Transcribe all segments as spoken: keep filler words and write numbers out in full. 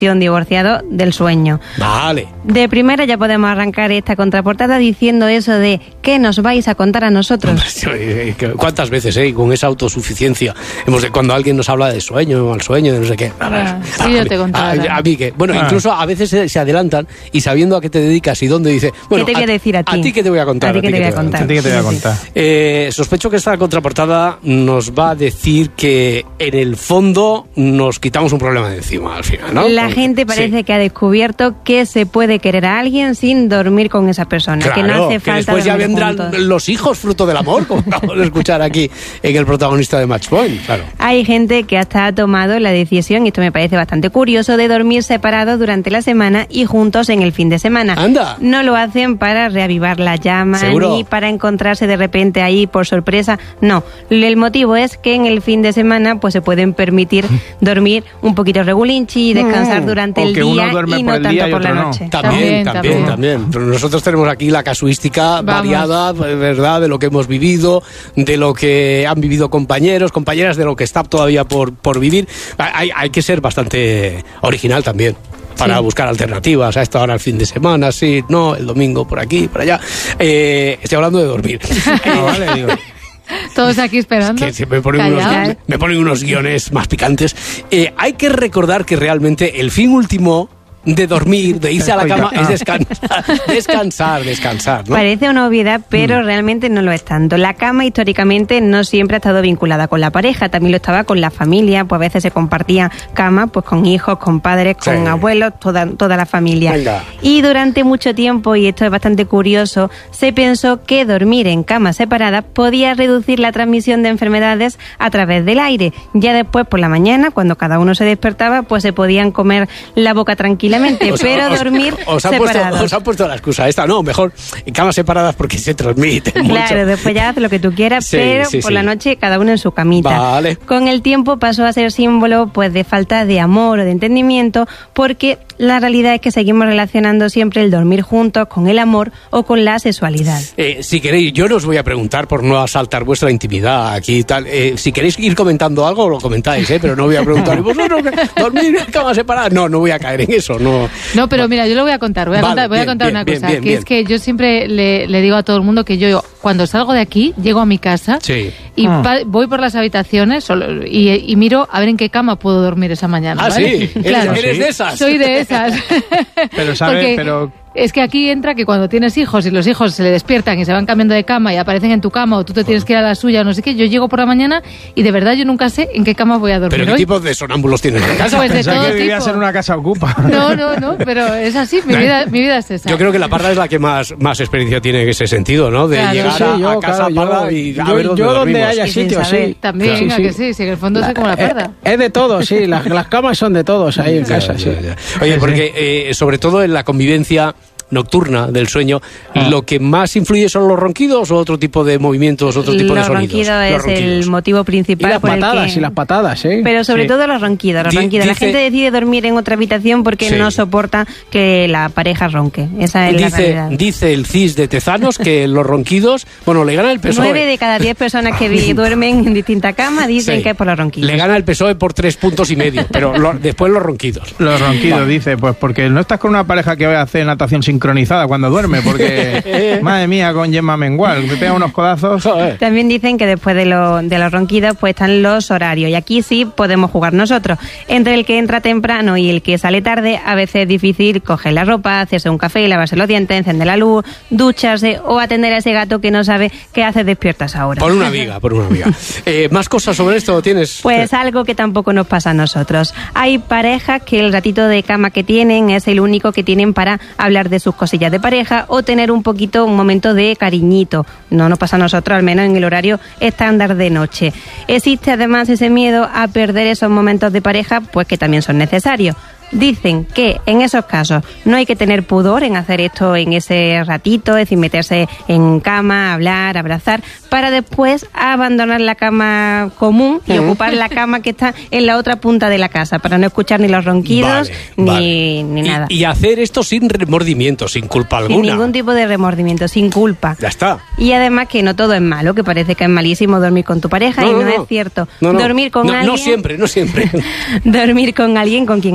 divorciado del sueño. Vale. De primera ya podemos arrancar esta contraportada diciendo eso de ¿qué nos vais a contar a nosotros? ¿Cuántas veces, eh? Con esa autosuficiencia hemos de, cuando alguien nos habla de sueño, al sueño, de no sé qué. Ah, sí, yo te contaba. A, a mí que, bueno, ah. incluso a veces se, se adelantan y sabiendo a qué te dedicas y dónde dice, bueno, ¿qué te voy a decir a ti? A ti qué te voy a contar. A ti qué te voy a contar. A ti qué te voy a contar. Eh, sospecho que esta contraportada nos va a decir que en el fondo nos quitamos un problema de encima al final, ¿no? La gente parece sí. que ha descubierto que se puede querer a alguien sin dormir con esa persona, claro, que no hace falta que después ya vendrán juntos. Los hijos fruto del amor, como acabamos de escuchar aquí en el protagonista de Match Point, claro. Hay gente que hasta ha tomado la decisión, y esto me parece bastante curioso, de dormir separados durante la semana y juntos en el fin de semana. Anda. No lo hacen para reavivar la llama, ¿seguro? Ni para encontrarse de repente ahí por sorpresa, no. El motivo es que en el fin de semana pues se pueden permitir dormir un poquito regulinchi y descansar durante o el que día uno duerme y por no el tanto día y por la otro noche. no. También, también, también, también. Pero nosotros tenemos aquí la casuística Vamos. variada, ¿verdad? De lo que hemos vivido, de lo que han vivido compañeros, compañeras, de lo que está todavía por, por vivir. Hay, hay que ser bastante original también. Para sí. buscar alternativas a esta hora el fin de semana, sí, no, el domingo por aquí, por allá. Eh, estoy hablando de dormir. No, vale, digo. Todos aquí esperando. Es que me ponen, unos, me, me ponen unos guiones más picantes. Eh, hay que recordar que realmente el fin último de dormir, de irse a la cama, es descansar, descansar, descansar, ¿no? Parece una obviedad, pero mm. realmente no lo es tanto. La cama históricamente no siempre ha estado vinculada con la pareja, también lo estaba con la familia, pues a veces se compartía cama pues con hijos, con padres, con sí. abuelos, toda, toda la familia. Venga. Y durante mucho tiempo, y esto es bastante curioso, se pensó que dormir en camas separadas podía reducir la transmisión de enfermedades a través del aire. Ya después, por la mañana, cuando cada uno se despertaba, pues se podían comer la boca tranquila. Os, pero os, dormir os han separados. Puesto, os han puesto la excusa esta, no, mejor en camas separadas porque se transmite mucho. Claro, después ya hace lo que tú quieras, sí, pero sí, por sí. la noche cada uno en su camita. Vale. Con el tiempo pasó a ser símbolo pues de falta de amor o de entendimiento, porque la realidad es que seguimos relacionando siempre el dormir juntos con el amor o con la sexualidad. Eh, si queréis, yo no os voy a preguntar por no asaltar vuestra intimidad aquí y tal. Eh, si queréis ir comentando algo, lo comentáis, ¿eh? Pero no voy a preguntar, ¿y vosotros dormir en camas separadas? No, no voy a caer en eso. No, no pero mira, yo lo voy a contar. Voy a vale, contar, voy bien, a contar bien, una bien, cosa, bien, que bien. es que yo siempre le, le digo a todo el mundo que yo, cuando salgo de aquí, llego a mi casa sí. y ah. pa, voy por las habitaciones solo, y, y miro a ver en qué cama puedo dormir esa mañana. Ah, ¿vale? sí, claro. ¿Eres, eres de esas? Soy de esas. Pero sabes, Porque pero... es que aquí entra que cuando tienes hijos y los hijos se le despiertan y se van cambiando de cama y aparecen en tu cama o tú te tienes que ir a la suya o no sé qué, yo llego por la mañana y de verdad yo nunca sé en qué cama voy a dormir. ¿Pero qué hoy. tipo de sonámbulos tienes en casa? Pues de Pensaba todo que vivías tipo. en una casa ocupa. No, no, no, pero es así, mi vida, mi vida es esa. Yo creo que la Parda es la que más, más experiencia tiene en ese sentido, ¿no? De claro. llegar Sí, a, yo, a casa claro, Parda yo, y a yo, ver dónde yo donde dormimos. haya Y sin sitio, saber. sí. También, Sí, ¿a sí. que sí? Si en el fondo soy como la Parda. Es, es de todo, sí. Las, las camas son de todos ahí en Ya, casa, ya, sí. ya. Oye, porque eh, sobre todo en la convivencia nocturna del sueño, ah. ¿lo que más influye son los ronquidos o otro tipo de movimientos, otro tipo los de sonidos? ronquidos es Los ronquidos. el motivo Y principal las por el patadas, que... y las patadas, sí. Pero sobre sí. todo los ronquidos, los Di- ronquidos. La dice- gente decide dormir en otra habitación porque Sí. no soporta que la pareja ronque. Esa es la Dice, realidad. dice el C I S de Tezanos que los ronquidos, bueno, le gana el P S O E. Nueve de cada diez personas que vi- duermen en distintas camas dicen Sí. que es por los ronquidos. Le gana el P S O E por tres puntos y medio, pero lo- después los ronquidos. Los ronquidos, dice, pues porque no estás con una pareja que vaya a hacer natación sincronizada cuando duerme, porque, madre mía, con Gemma Mengual, te pega unos codazos. Joder. También dicen que después de, lo, de los ronquidos pues están los horarios y aquí sí podemos jugar nosotros. Entre el que entra temprano y el que sale tarde, a veces es difícil coger la ropa, hacerse un café, lavarse los dientes, encender la luz, ducharse o atender a ese gato que no sabe qué hace despiertas ahora. Por una amiga, por una amiga. Eh, ¿Más cosas sobre esto tienes? Pues algo que tampoco nos pasa a nosotros. Hay parejas que el ratito de cama que tienen es el único que tienen para hablar de sus cosillas de pareja o tener un poquito, un momento de cariñito. No nos pasa a nosotros, al menos en el horario estándar de noche. Existe además ese miedo a perder esos momentos de pareja, pues que también son necesarios. Dicen que en esos casos no hay que tener pudor en hacer esto en ese ratito, es decir, meterse en cama, hablar, abrazar, para después abandonar la cama común y ocupar la cama que está en la otra punta de la casa, para no escuchar ni los ronquidos Vale, ni, vale. ni Y- nada. Y, hacer esto sin remordimiento, sin culpa Sin alguna. ningún tipo de remordimiento, sin culpa. Ya está. Y además que no todo es malo, que parece que es malísimo dormir con tu pareja, y no, es cierto. No, no. Dormir con no, alguien... No siempre, no siempre. Dormir con alguien con quien estamos a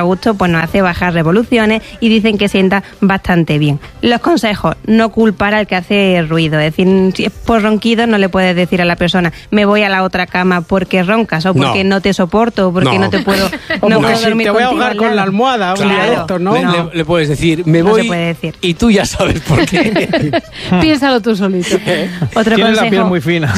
gusto, pues nos hace bajar revoluciones y dicen que sienta bastante bien. Los consejos: no culpar al que hace ruido. Es decir, si es por ronquido, no le puedes decir a la persona, me voy a la otra cama porque roncas, o porque no, no te soporto, o porque no, no te puedo, o no porque puedo si dormir te voy a contigo ahogar con la almohada, claro. un día de estos, ¿no? Le, no. Le, le puedes decir, me No voy, se puede decir. y tú ya sabes por qué. Piénsalo tú solito. Otro Tienes consejo, la piel muy fina.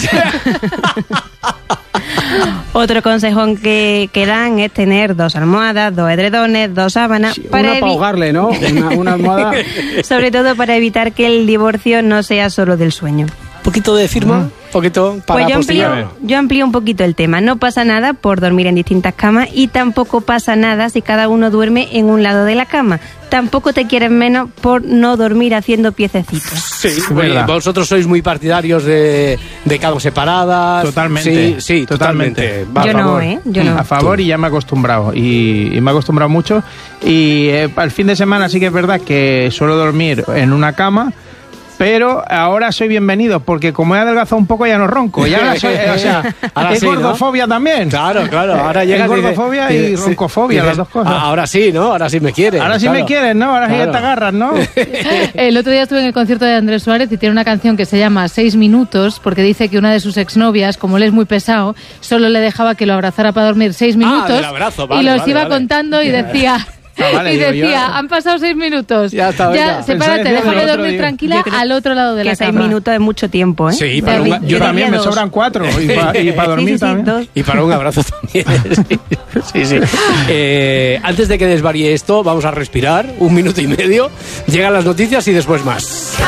Otro consejo que, que dan es tener dos almohadas, dos edredones, dos sábanas. Sí, para una para ahogarle, ¿no? Una, una almohada. Sobre todo para evitar que el divorcio no sea solo del sueño. Un poquito de firma, un poquito para Pues yo amplío, postillar. yo amplío un poquito el tema. No pasa nada por dormir en distintas camas y tampoco pasa nada si cada uno duerme en un lado de la cama. Tampoco te quieres menos por no dormir haciendo piececitos. Sí, oye, vosotros sois muy partidarios de, de camas separadas. Totalmente. Sí, sí, totalmente. totalmente. Yo a no, favor. ¿eh? Yo no. A favor y ya me he acostumbrado. Y, y me he acostumbrado mucho. Y eh, al fin de semana sí que es verdad que suelo dormir en una cama. Pero ahora soy bienvenido, porque como he adelgazado un poco ya no ronco. Ya ahora soy, o sea, ahora es sí, ¿no? gordofobia también. Claro, claro. Ahora llegas Es gordofobia y, y roncofobia, dices, las dos cosas. Ahora sí, ¿no? Ahora sí me quieres. Ahora sí claro. me quieres, ¿no? Ahora sí Claro. que te agarras, ¿no? El otro día estuve en el concierto de Andrés Suárez y tiene una canción que se llama Seis Minutos, porque dice que una de sus exnovias, como él es muy pesado, solo le dejaba que lo abrazara para dormir seis minutos. del abrazo, vale, y los vale, iba vale. contando y decía... Ah, vale, y digo, decía, yo- han pasado seis minutos. Ya está, venga. sepárate, Pensaba que déjame del otro dormir día. tranquila Yo creo al otro lado de Que la seis cama. minutos es mucho tiempo, ¿eh? Sí, para David, un- Yo diría también me dos. sobran cuatro. Y para y pa dormir Sí, sí, sí, también. dos. Y para un abrazo también. Sí, sí. sí. Eh, antes de que desvaríe esto, vamos a respirar un minuto y medio. Llegan las noticias y después más.